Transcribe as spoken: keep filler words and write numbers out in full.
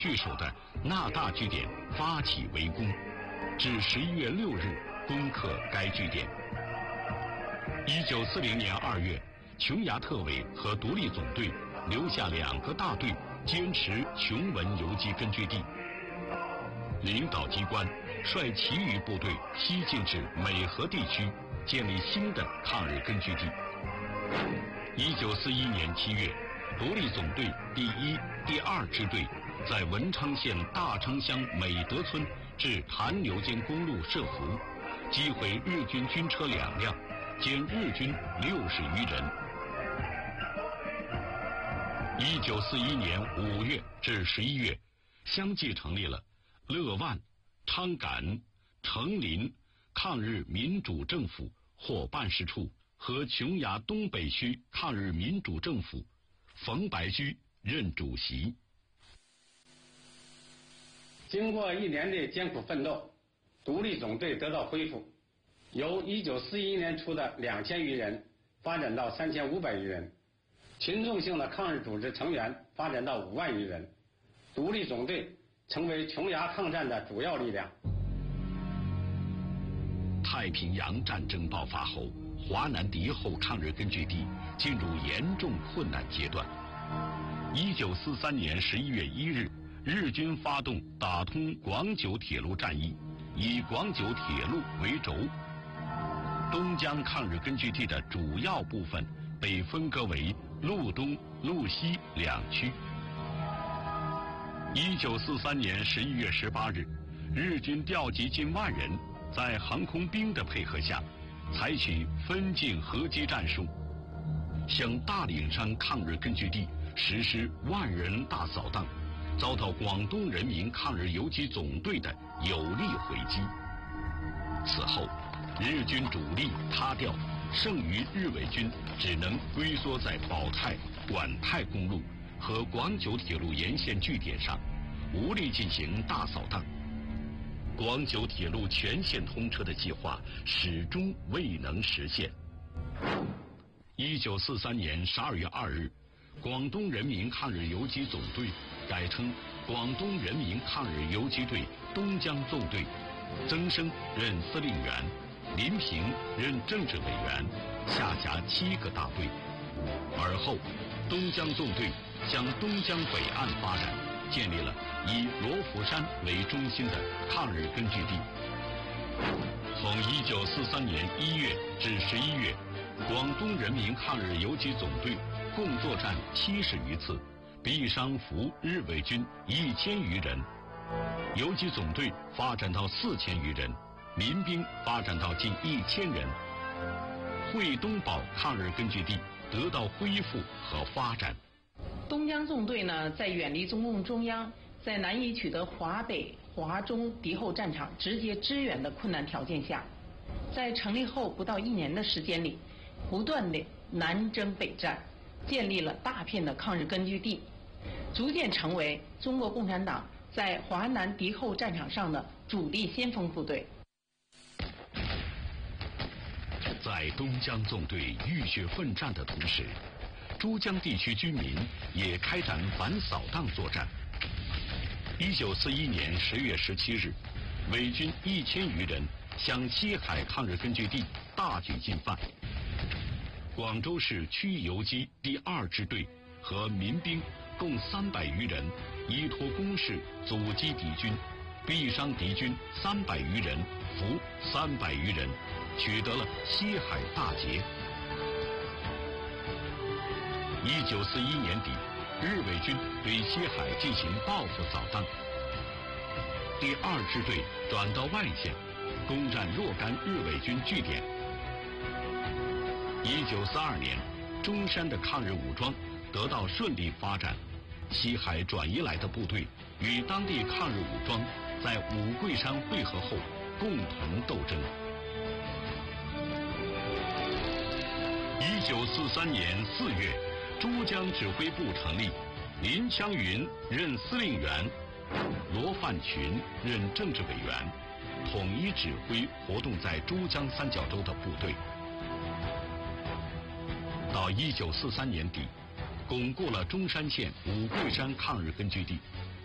据守的那大据点发起围攻，至十一月六日攻克该据点。一九四零年二月，琼崖特委和独立总队留下两个大队坚持琼文游击根据地。领导机关率其余部队西进至美河地区，建立新的抗日根据地。一九四一年七月，独立总队第一、第二支队在文昌县大昌乡美德村至韩牛间公路设伏，击毁日军军车两辆，歼日军六十余人。一九四一年五月至十一月，相继成立了乐万、昌岗、成林抗日民主政府或办事处和琼崖东北区抗日民主政府，冯白驹任主席。 经过一年的艰苦奋斗，独立总队得到恢复，由一九四一年初的两千余人发展到三千五百余人，群众性的抗日组织成员发展到五万余人，独立总队成为琼崖抗战的主要力量。 太平洋战争爆发后，华南敌后抗日根据地进入严重困难阶段。一九四三年十一月一日，日军发动打通广九铁路战役，以广九铁路为轴，东江抗日根据地的主要部分被分割为路东、路西两区。一九四三年十一月十八日，日军调集近万人，在航空兵的配合下，采取分进合击战术，向大岭山抗日根据地实施万人大扫荡，遭到广东人民抗日游击总队的有力回击。此后，日军主力塌掉，剩余日伪军只能龟缩在保泰、管泰公路和广九铁路沿线据点上，无力进行大扫荡。广九铁路全线通车的计划始终未能实现。一九四三年十二月二日，广东人民抗日游击总队改称广东人民抗日游击队东江纵队，曾生任司令员，林平任政治委员，下辖七个大队。而后，东江纵队向东江北岸发展，建立了以罗浮山为中心的抗日根据地。从一九四三年一月至十一月，广东人民抗日游击总队共作战七十余次，毙伤俘日伪军一千余人，游击总队发展到四千余人，民兵发展到近一千人。惠东堡抗日根据地得到恢复和发展。 东江纵队呢，在远离中共中央，在难以取得华北、华中敌后战场直接支援的困难条件下，在成立后不到一年的时间里，不断的南征北战，建立了大片的抗日根据地，逐渐成为中国共产党在华南敌后战场上的主力先锋部队。 在东江纵队浴血奋战的同时，珠江地区军民也开展反扫荡作战。一九四一年十月十七日，伪军一千余人向西海抗日根据地大举进犯。广州市区游击第二支队和民兵共三百余人，依托工事阻击敌军，毙伤敌军三百余人，俘三百余人，取得了西海大捷。一九四一年底，日伪军对西海进行报复扫荡，第二支队转到外线，攻占若干日伪军据点。一九四二年，中山的抗日武装得到顺利发展，西海转移来的部队与当地抗日武装在五桂山会合后共同斗争。一九四三年四月，珠江指挥部成立，林枪云任司令员，罗范群任政治委员，统一指挥活动在珠江三角洲的部队。到一九四三年底，巩固了中山县五桂山抗日根据地，